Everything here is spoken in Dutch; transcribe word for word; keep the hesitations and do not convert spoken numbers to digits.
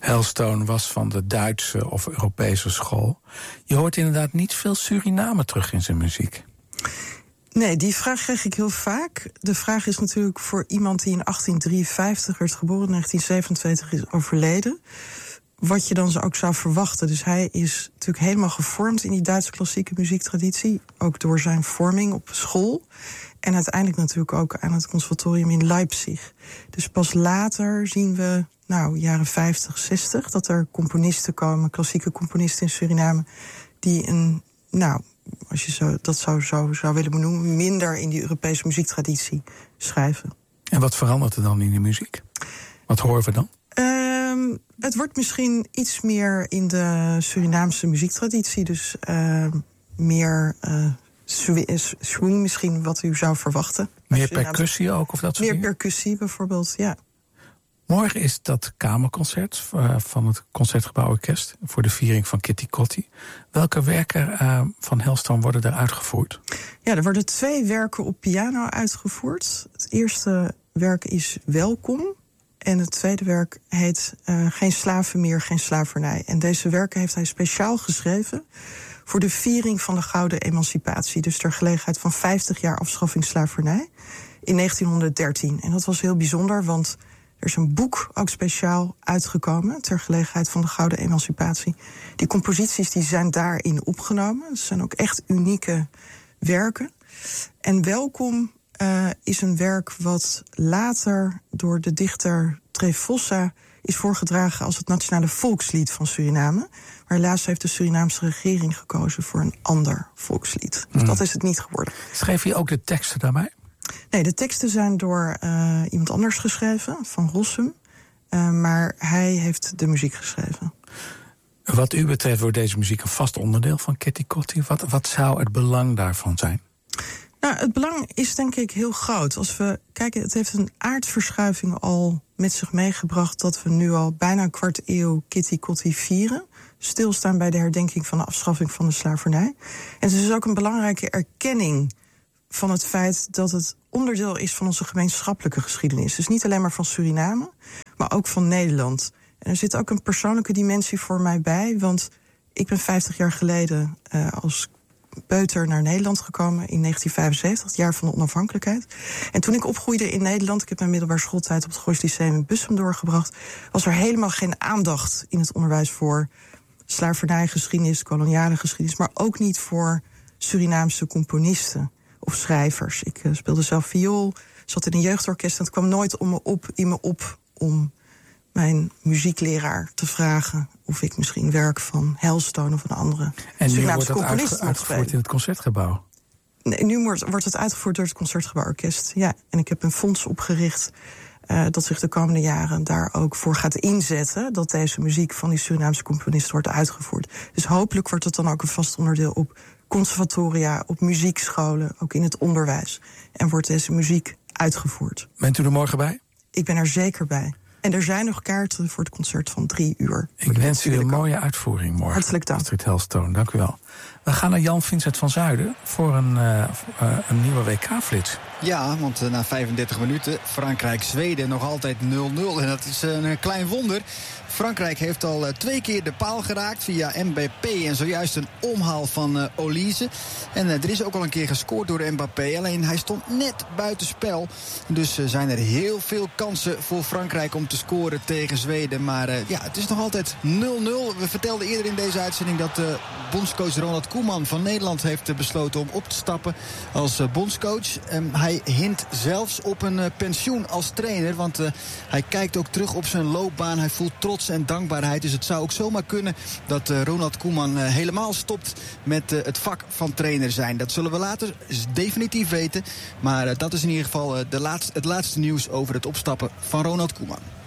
Hailstone was van de Duitse of Europese school. Je hoort inderdaad niet veel Suriname terug in zijn muziek. Nee, die vraag krijg ik heel vaak. De vraag is natuurlijk voor iemand die in achttien drieënvijftig werd geboren, in negentien zevenentwintig is overleden, wat je dan ook zou verwachten. Dus hij is natuurlijk helemaal gevormd in die Duitse klassieke muziektraditie, ook door zijn vorming op school. En uiteindelijk natuurlijk ook aan het conservatorium in Leipzig. Dus pas later zien we, nou, jaren vijftig, zestig... dat er componisten komen, klassieke componisten in Suriname, die een, nou, als je zo, dat zou, zo zou willen benoemen, minder in die Europese muziektraditie schrijven. En wat verandert er dan in de muziek? Wat horen we dan? Um, het wordt misschien iets meer in de Surinaamse muziektraditie. Dus uh, meer uh, swing misschien wat u zou verwachten. Meer percussie ook? Of dat soort meer dingen? Percussie bijvoorbeeld, ja. Morgen is dat kamerconcert uh, van het Concertgebouworkest voor de viering van Kitty Kotti. Welke werken uh, van Hailstone worden er uitgevoerd? Ja, er worden twee werken op piano uitgevoerd. Het eerste werk is Welkom. En het tweede werk heet uh, Geen slaven meer, geen slavernij. En deze werken heeft hij speciaal geschreven voor de viering van de Gouden Emancipatie. Dus ter gelegenheid van vijftig jaar afschaffing slavernij in negentienhonderddertien. En dat was heel bijzonder, want er is een boek ook speciaal uitgekomen ter gelegenheid van de Gouden Emancipatie. Die composities die zijn daarin opgenomen. Het zijn ook echt unieke werken. En Welkom uh, is een werk wat later door de dichter Trevossa is voorgedragen als het nationale volkslied van Suriname. Maar helaas heeft de Surinaamse regering gekozen voor een ander volkslied. Dus mm. dat is het niet geworden. Schreef je ook de teksten daarbij? Nee, de teksten zijn door uh, iemand anders geschreven, Van Rossum. Uh, maar hij heeft de muziek geschreven. Wat u betreft wordt deze muziek een vast onderdeel van Kitty Kotti. Wat, wat zou het belang daarvan zijn? Nou, het belang is denk ik heel groot. Als we kijken, het heeft een aardverschuiving al met zich meegebracht dat we nu al bijna een kwart eeuw Kitty Kotti vieren. Stilstaan bij de herdenking van de afschaffing van de slavernij. En het is ook een belangrijke erkenning van het feit dat het onderdeel is van onze gemeenschappelijke geschiedenis. Dus niet alleen maar van Suriname, maar ook van Nederland. En er zit ook een persoonlijke dimensie voor mij bij, want ik ben vijftig jaar geleden uh, als peuter naar Nederland gekomen in negentien vijfenzeventig, het jaar van de onafhankelijkheid. En toen ik opgroeide in Nederland, ik heb mijn middelbare schooltijd op het Goois Lyceum in Bussum doorgebracht, was er helemaal geen aandacht in het onderwijs voor slavernijgeschiedenis, koloniale geschiedenis, maar ook niet voor Surinaamse componisten of schrijvers. Ik uh, speelde zelf viool, zat in een jeugdorkest en het kwam nooit om me op, in me op om mijn muziekleraar te vragen of ik misschien werk van Hailstone of een andere en Surinaamse componist mocht spelen. En nu wordt het uitge- uitgevoerd in het Concertgebouw? Nee, nu wordt, wordt het uitgevoerd door het Concertgebouworkest. Ja, en ik heb een fonds opgericht uh, dat zich de komende jaren daar ook voor gaat inzetten, dat deze muziek van die Surinaamse componisten wordt uitgevoerd. Dus hopelijk wordt het dan ook een vast onderdeel op conservatoria, op muziekscholen, ook in het onderwijs. En wordt deze muziek uitgevoerd. Bent u er morgen bij? Ik ben er zeker bij. En er zijn nog kaarten voor het concert van drie uur. Ik wens u een mooie uitvoering morgen. Hartelijk dank. Astrid Hailstone, dank u wel. We gaan naar Jan Vincent van Zuiden voor een, uh, uh, een nieuwe W K-flits. Ja, want uh, na vijfendertig minuten Frankrijk-Zweden nog altijd nul nul. En dat is een uh, klein wonder. Frankrijk heeft al uh, twee keer de paal geraakt via Mbappé. En zojuist een omhaal van uh, Olise. En uh, er is ook al een keer gescoord door Mbappé. Alleen hij stond net buitenspel. Dus uh, zijn er heel veel kansen voor Frankrijk om te scoren tegen Zweden. Maar uh, ja, het is nog altijd nul nul. We vertelden eerder in deze uitzending dat uh, bondscoach Ronald Koeman van Nederland heeft uh, besloten om op te stappen als uh, bondscoach. Um, hij hint zelfs op een uh, pensioen als trainer. Want uh, hij kijkt ook terug op zijn loopbaan. Hij voelt trots en dankbaarheid. Dus het zou ook zomaar kunnen dat uh, Ronald Koeman uh, helemaal stopt met uh, het vak van trainer zijn. Dat zullen we later definitief weten. Maar uh, dat is in ieder geval uh, de laatste, het laatste nieuws over het opstappen van Ronald Koeman.